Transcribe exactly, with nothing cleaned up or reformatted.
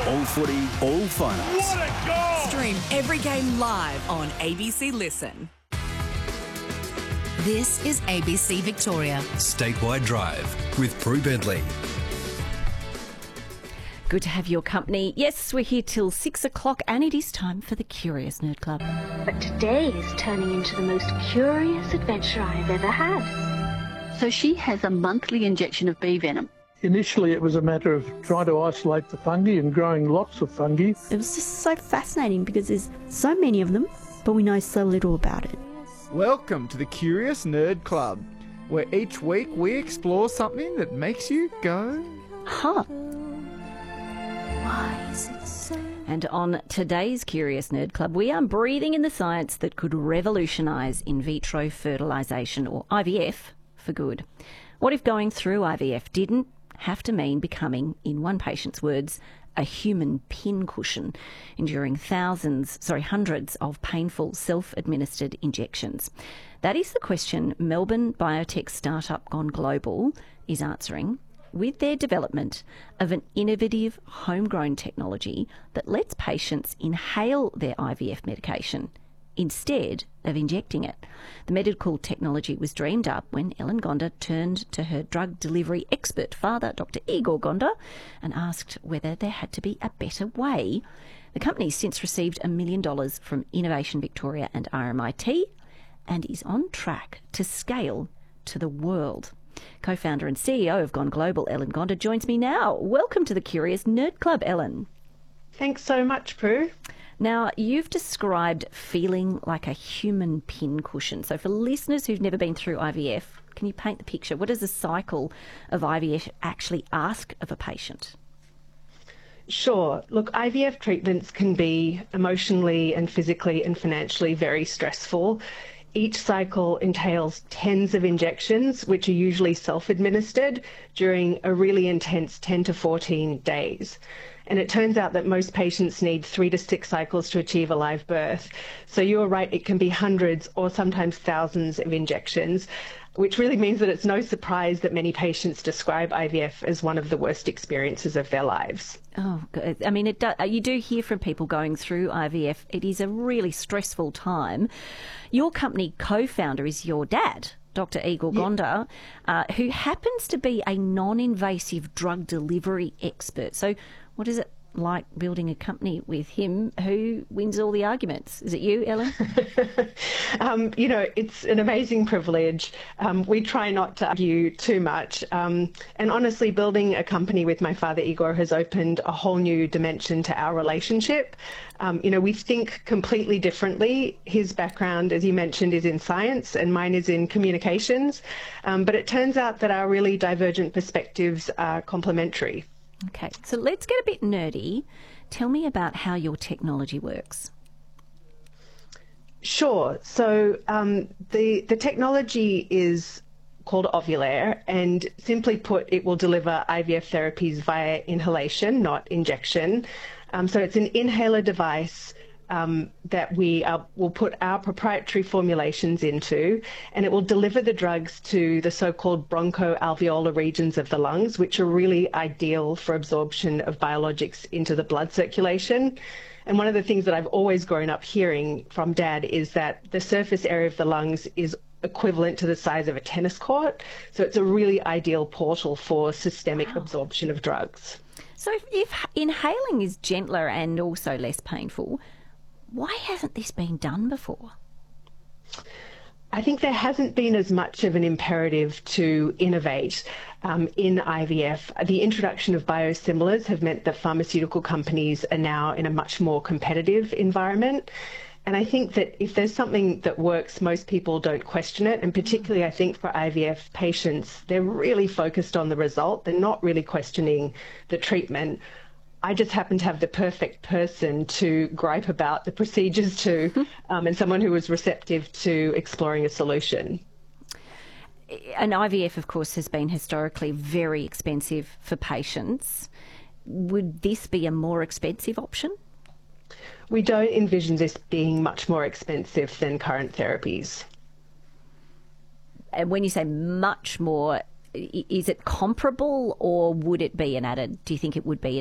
All footy, all fun. What a goal! Stream every game live on A B C Listen. This is A B C Victoria. Statewide Drive with Prue Bentley. Good to have your company. Yes, we're here till six o'clock and it is time for the Curious Nerd Club. But today is turning into the most curious adventure I've ever had. So she has a monthly injection of bee venom. Initially, it was a matter of trying to isolate the fungi and growing lots of fungi. It was just so fascinating because there's so many of them, but we know so little about it. Welcome to the Curious Nerd Club, where each week we explore something that makes you go, Huh. Why is it so? And on today's Curious Nerd Club, we are breathing in the science that could revolutionise in vitro fertilisation, or I V F, for good. What if going through I V F didn't have to mean becoming, in one patient's words, a human pincushion, enduring thousands, sorry, hundreds of painful self-administered injections? That is the question Melbourne biotech startup Gone Global is answering with their development of an innovative homegrown technology that lets patients inhale their I V F medication instead of injecting it. The medical technology was dreamed up when Ellen Gonda turned to her drug delivery expert father, Doctor Igor Gonda, and asked whether there had to be a better way. The company's since received a million dollars from Innovation Victoria and R M I T and is on track to scale to the world. Co-founder and C E O of Gone Global, Ellen Gonda, joins me now. Welcome to the Curious Nerd Club, Ellen. Thanks so much, Prue. Now, you've described feeling like a human pincushion. So for listeners who've never been through I V F, can you paint the picture? What does a cycle of I V F actually ask of a patient? Sure. Look, I V F treatments can be emotionally and physically and financially very stressful. Each cycle entails tens of injections, which are usually self-administered during a really intense ten to fourteen days. And it turns out that most patients need three to six cycles to achieve a live birth. So you're right, it can be hundreds or sometimes thousands of injections, which really means that it's no surprise that many patients describe I V F as one of the worst experiences of their lives. Oh, good. I mean, it do, you do hear from people going through I V F. It is a really stressful time. Your company co-founder is your dad, Doctor Igor Gonda, uh, who happens to be a non-invasive drug delivery expert. So what is it like building a company with him? Who wins all the arguments? Is it you, Ellen? um, you know, it's an amazing privilege. Um, we try not to argue too much. Um, and honestly, building a company with my father, Igor, has opened a whole new dimension to our relationship. Um, you know, we think completely differently. His background, as you mentioned, is in science and mine is in communications. Um, but it turns out that our really divergent perspectives are complementary. Okay, so let's get a bit nerdy. Tell me about how your technology works. Sure. So um, the, the technology is called Ovulair, and simply put, it will deliver I V F therapies via inhalation, not injection. Um, so it's an inhaler device Um, that we uh, will put our proprietary formulations into, and it will deliver the drugs to the so-called bronchoalveolar regions of the lungs, which are really ideal for absorption of biologics into the blood circulation. And one of the things that I've always grown up hearing from Dad is that the surface area of the lungs is equivalent to the size of a tennis court. So it's a really ideal portal for systemic wow. absorption of drugs. So if, if inhaling is gentler and also less painful, why hasn't this been done before? I think there hasn't been as much of an imperative to innovate um, in I V F. The introduction of biosimilars have meant that pharmaceutical companies are now in a much more competitive environment. And I think that if there's something that works, most people don't question it. And particularly, I think for I V F patients, they're really focused on the result. They're not really questioning the treatment. I just happen to have the perfect person to gripe about the procedures to, um, and someone who was receptive to exploring a solution. An I V F, of course, has been historically very expensive for patients. Would this be a more expensive option? We don't envision this being much more expensive than current therapies. And when you say much more, is it comparable or would it be an added, do you think it would be